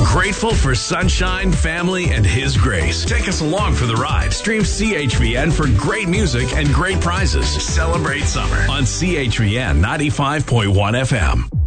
Grateful for sunshine, family, and His grace. Take us along for the ride. Stream CHVN for great music and great prizes. Celebrate summer on CHVN 95.1 FM.